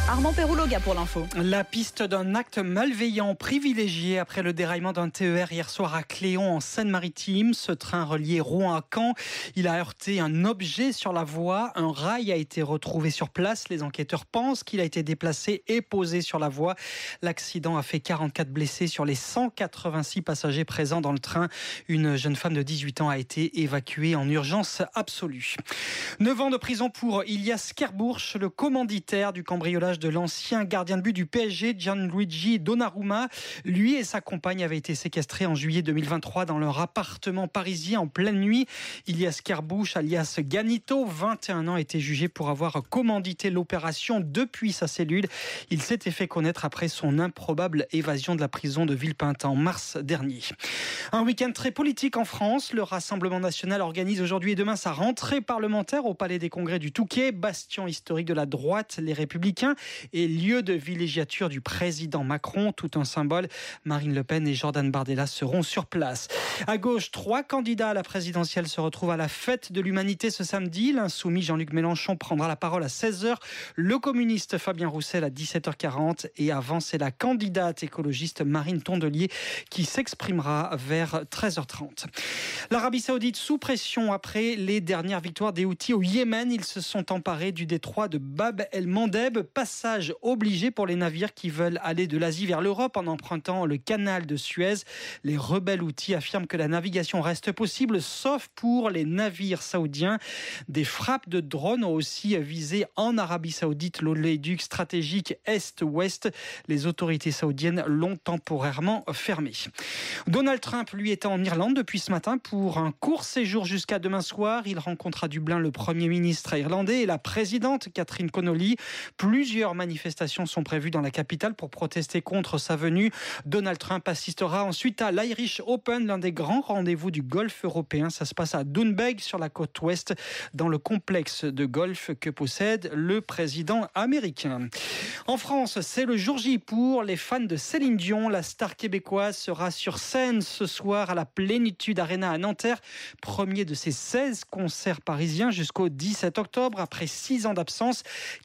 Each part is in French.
Armand Pérouloga pour l'info. La piste d'un acte malveillant privilégié après le déraillement d'un TER hier soir à Cléon en Seine-Maritime. Ce train reliait Rouen à Caen. Il a heurté un objet sur la voie. Un rail a été retrouvé sur place. Les enquêteurs pensent qu'il a été déplacé et posé sur la voie. L'accident a fait 44 blessés sur les 186 passagers présents dans le train. Une jeune femme de 18 ans a été évacuée en urgence absolue. 9 ans de prison pour Ilias Kerbourch, le commanditaire du cambriolage de l'ancien gardien de but du PSG, Gianluigi Donnarumma. Lui et sa compagne avaient été séquestrés en juillet 2023 dans leur appartement parisien en pleine nuit. Ilias Kerbourch, alias Ganito, 21 ans, était jugé pour avoir commandité l'opération depuis sa cellule. Il s'était fait connaître après son improbable évasion de la prison de Villepinte en mars dernier. Un week-end très politique en France. Le Rassemblement national organise aujourd'hui et demain sa rentrée parlementaire au Palais des Congrès du Touquet, bastion historique de la droite, les Républicains, et lieu de villégiature du président Macron, tout un symbole. Marine Le Pen et Jordan Bardella seront sur place. À gauche, 3 candidats à la présidentielle se retrouvent à la fête de l'humanité ce samedi. L'insoumis Jean-Luc Mélenchon prendra la parole à 16h, le communiste Fabien Roussel à 17h40 et avant, c'est la candidate écologiste Marine Tondelier qui s'exprimera vers 13h30. L'Arabie Saoudite sous pression après les dernières victoires des Houthis au Yémen. Ils se sont emparés du détroit de Bab el-Mandeb, passage obligé pour les navires qui veulent aller de l'Asie vers l'Europe en empruntant le canal de Suez. Les rebelles Houthis affirment que la navigation reste possible, sauf pour les navires saoudiens. Des frappes de drones ont aussi visé en Arabie Saoudite l'oléoduc stratégique Est-Ouest. Les autorités saoudiennes l'ont temporairement fermé. Donald Trump, lui, est en Irlande depuis ce matin pour un court séjour jusqu'à demain soir. Il rencontre à Dublin le Premier ministre irlandais et la présidente Catherine Connolly. Plusieurs manifestations sont prévues dans la capitale pour protester contre sa venue. Donald Trump assistera ensuite à l'Irish Open, l'un des grands rendez-vous du golf européen. Ça se passe à Doonbeg, sur la côte ouest, dans le complexe de golf que possède le président américain. En France, c'est le jour J pour les fans de Céline Dion. La star québécoise sera sur scène ce soir à la Plénitude Arena à Nanterre. Premier de ses 16 concerts parisiens jusqu'au 17 octobre. Après 6 ans d'absence,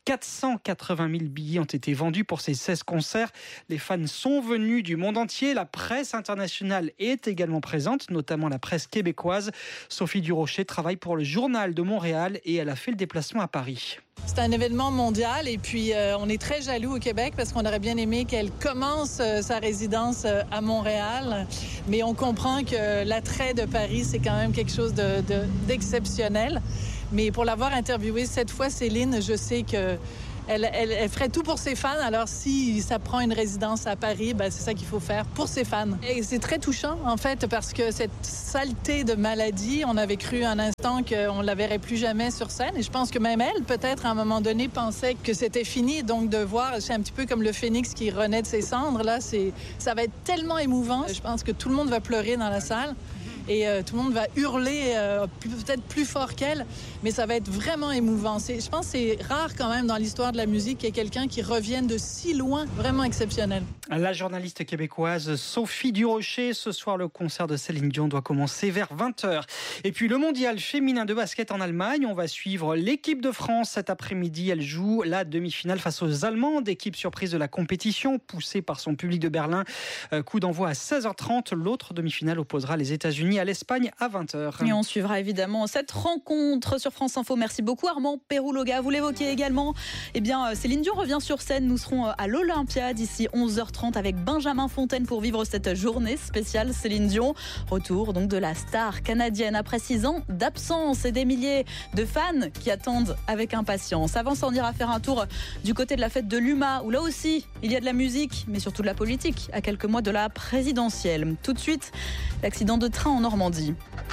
480 000 billets ont été vendus pour ces 16 concerts. Les fans sont venus du monde entier. La presse internationale est également présente, notamment la presse québécoise. Sophie Durocher travaille pour le Journal de Montréal et elle a fait le déplacement à Paris. C'est un événement mondial et puis on est très jaloux au Québec parce qu'on aurait bien aimé qu'elle commence sa résidence à Montréal. Mais on comprend que l'attrait de Paris, c'est quand même quelque chose d'exceptionnel. Mais pour l'avoir interviewée cette fois, Céline, je sais que elle ferait tout pour ses fans. Alors, si ça prend une résidence à Paris, c'est ça qu'il faut faire pour ses fans. Et c'est très touchant, en fait, parce que cette saleté de maladie, on avait cru un instant qu'on ne la verrait plus jamais sur scène. Et je pense que même elle, peut-être, à un moment donné, pensait que c'était fini. Donc, de voir, c'est un petit peu comme le phénix qui renaît de ses cendres. Là, ça va être tellement émouvant. Je pense que tout le monde va pleurer dans la salle. Et tout le monde va hurler peut-être plus fort qu'elle, mais ça va être vraiment émouvant. Je pense que c'est rare quand même dans l'histoire de la musique qu'il y ait quelqu'un qui revienne de si loin, vraiment exceptionnel. La journaliste québécoise Sophie Durocher, ce soir le concert de Céline Dion doit commencer vers 20h. Et puis le mondial féminin de basket en Allemagne, on va suivre l'équipe de France cet après-midi. Elle joue la demi-finale face aux Allemandes, équipe surprise de la compétition, poussée par son public de Berlin. Coup d'envoi à 16h30, l'autre demi-finale opposera les États-Unis à l'Espagne à 20h. Et on suivra évidemment cette rencontre sur France Info. Merci beaucoup Armand Pérouloga. Vous l'évoquiez également, Céline Dion revient sur scène. Nous serons à l'Olympia d'ici 11h30 avec Benjamin Fontaine pour vivre cette journée spéciale Céline Dion. Retour donc de la star canadienne après 6 ans d'absence et des milliers de fans qui attendent avec impatience. Avant ça, on ira faire un tour du côté de la fête de l'UMA où là aussi il y a de la musique mais surtout de la politique à quelques mois de la présidentielle. Tout de suite, l'accident de train en Normandie.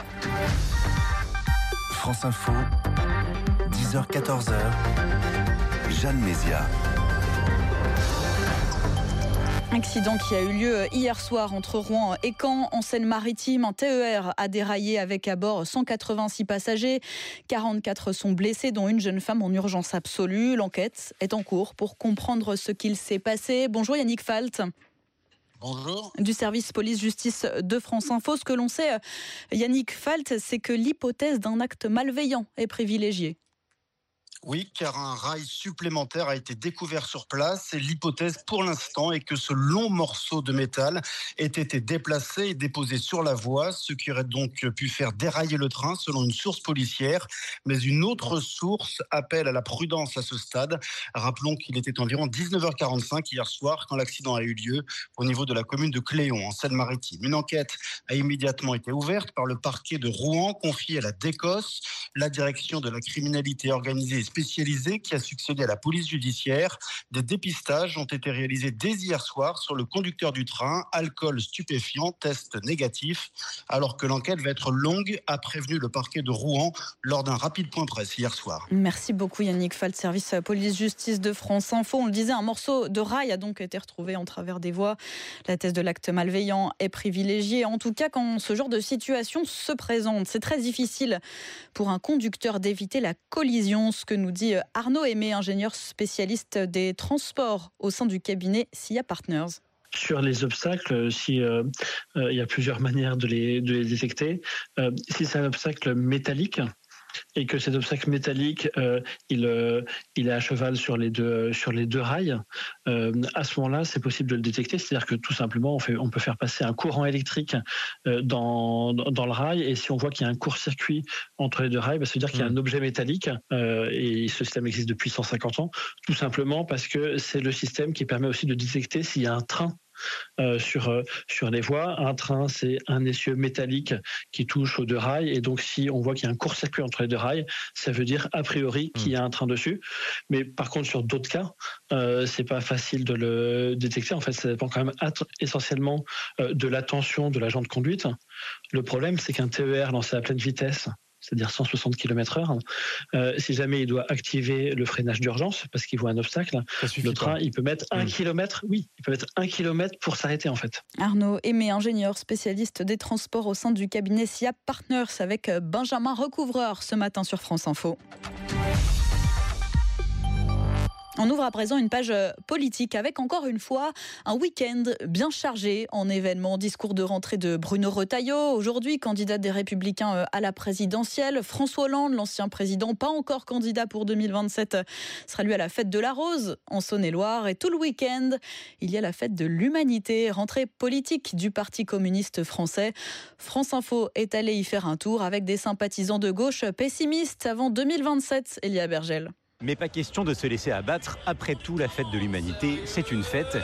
France Info, 10h-14h, Jeanne Mézia. Accident qui a eu lieu hier soir entre Rouen et Caen, en Seine-Maritime. Un TER a déraillé avec à bord 186 passagers. 44 sont blessés, dont une jeune femme en urgence absolue. L'enquête est en cours pour comprendre ce qu'il s'est passé. Bonjour Yannick Falt. Bonjour. Du service police-justice de France Info. Ce que l'on sait, Yannick Falt, c'est que l'hypothèse d'un acte malveillant est privilégiée. Oui, car un rail supplémentaire a été découvert sur place et l'hypothèse pour l'instant est que ce long morceau de métal ait été déplacé et déposé sur la voie, ce qui aurait donc pu faire dérailler le train selon une source policière. Mais une autre source appelle à la prudence à ce stade. Rappelons qu'il était environ 19h45 hier soir quand l'accident a eu lieu au niveau de la commune de Cléon, en Seine-Maritime. Une enquête a immédiatement été ouverte par le parquet de Rouen, confiée à la DECOS, la direction de la criminalité organisée et spécialisée qui a succédé à la police judiciaire. Des dépistages ont été réalisés dès hier soir sur le conducteur du train, alcool stupéfiant, test négatif, alors que l'enquête va être longue, a prévenu le parquet de Rouen lors d'un rapide point presse hier soir. Merci beaucoup Yannick Fall, service police-justice de France Info. On le disait, un morceau de rail a donc été retrouvé en travers des voies. La thèse de l'acte malveillant est privilégiée. En tout cas, quand ce genre de situation se présente, c'est très difficile pour un conducteur d'éviter la collision, ce que nous dit Arnaud Aimé, ingénieur spécialiste des transports au sein du cabinet SIA Partners. Sur les obstacles, il y a plusieurs manières de les détecter. Si c'est un obstacle métallique et que cet obstacle métallique il est à cheval sur les deux rails, à ce moment-là, c'est possible de le détecter. C'est-à-dire que tout simplement, on peut faire passer un courant électrique dans le rail, et si on voit qu'il y a un court-circuit entre les deux rails, ça veut dire qu'il y a un objet métallique, et ce système existe depuis 150 ans, tout simplement parce que c'est le système qui permet aussi de détecter s'il y a un train sur les voies. Un train, c'est un essieu métallique qui touche aux deux rails, et donc si on voit qu'il y a un court-circuit entre les deux rails, ça veut dire a priori qu'il y a un train dessus. Mais par contre, sur d'autres cas, c'est pas facile de le détecter. En fait, ça dépend quand même essentiellement de la tension de l'agent de conduite. Le problème, c'est qu'un TER lancé à pleine vitesse, c'est-à-dire 160 km/h, si jamais il doit activer le freinage d'urgence parce qu'il voit un obstacle, le train, il peut mettre 1 km, il peut mettre 1 km pour s'arrêter en fait. Arnaud Aimé, ingénieur spécialiste des transports au sein du cabinet SIA Partners, avec Benjamin Recouvreur ce matin sur France Info. On ouvre à présent une page politique avec encore une fois un week-end bien chargé en événements. Discours de rentrée de Bruno Retailleau, aujourd'hui candidat des Républicains à la présidentielle. François Hollande, l'ancien président, pas encore candidat pour 2027, sera lui à la fête de la Rose en Saône-et-Loire. Et tout le week-end, il y a la fête de l'Humanité, rentrée politique du Parti communiste français. France Info est allé y faire un tour avec des sympathisants de gauche pessimistes avant 2027, Elia Bergel. Mais pas question de se laisser abattre. Après tout, la fête de l'Humanité, c'est une fête.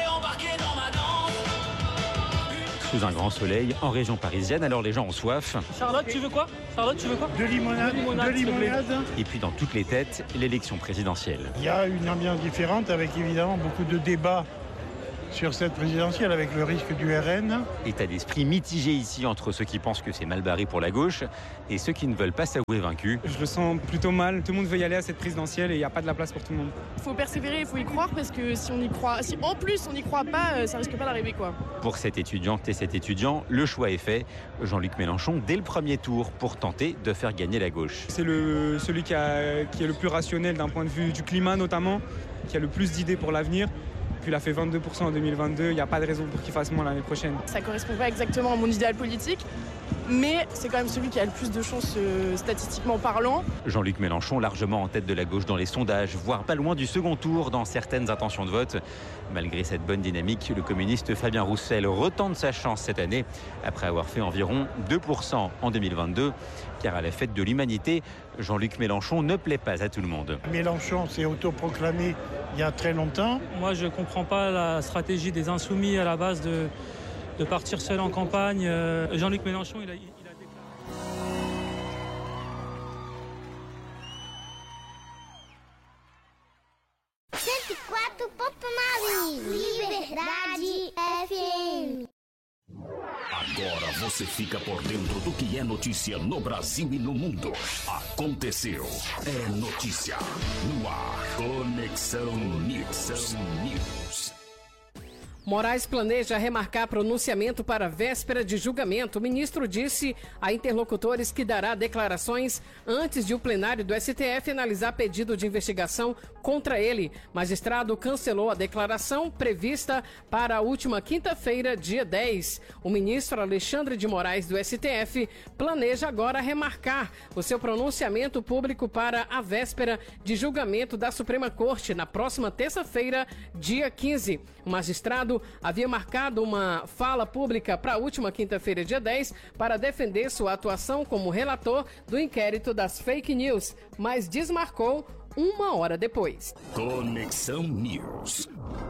Sous un grand soleil, en région parisienne, alors les gens ont soif. Charlotte, tu veux quoi? De limonade. Et puis dans toutes les têtes, l'élection présidentielle. Il y a une ambiance différente avec évidemment beaucoup de débats sur cette présidentielle avec le risque du RN. État d'esprit mitigé ici entre ceux qui pensent que c'est mal barré pour la gauche et ceux qui ne veulent pas s'avouer vaincus. Je le sens plutôt mal. Tout le monde veut y aller à cette présidentielle et il n'y a pas de la place pour tout le monde. Il faut persévérer, il faut y croire, parce que si en plus on n'y croit pas, ça risque pas d'arriver quoi. Pour cette étudiante et cet étudiant, le choix est fait. Jean-Luc Mélenchon dès le premier tour pour tenter de faire gagner la gauche. C'est celui qui est le plus rationnel d'un point de vue du climat notamment, qui a le plus d'idées pour l'avenir. Il a fait 22% en 2022, il n'y a pas de raison pour qu'il fasse moins l'année prochaine. Ça ne correspond pas exactement à mon idéal politique, mais c'est quand même celui qui a le plus de chances statistiquement parlant. Jean-Luc Mélenchon largement en tête de la gauche dans les sondages, voire pas loin du second tour dans certaines intentions de vote. Malgré cette bonne dynamique, le communiste Fabien Roussel retente sa chance cette année, après avoir fait environ 2% en 2022. Car à la fête de l'Humanité, Jean-Luc Mélenchon ne plaît pas à tout le monde. Mélenchon s'est autoproclamé il y a très longtemps. Moi, je ne comprends pas la stratégie des Insoumis à la base de partir seul en campagne. Jean-Luc Mélenchon, il a déclaré... Liberdade FM. Agora você fica por dentro do que é notícia no Brasil e no mundo. Aconteceu. É notícia. No ar. Conexão News. Moraes planeja remarcar pronunciamento para a véspera de julgamento. O ministro disse a interlocutores que dará declarações antes de o plenário do STF analisar pedido de investigação contra ele. Magistrado cancelou a declaração prevista para a última quinta-feira, dia 10. O ministro Alexandre de Moraes do STF planeja agora remarcar o seu pronunciamento público para a véspera de julgamento da Suprema Corte, na próxima terça-feira, dia 15. O magistrado havia marcado uma fala pública para a última quinta-feira, dia 10, para defender sua atuação como relator do inquérito das fake news, mas desmarcou uma hora depois. Conexão News.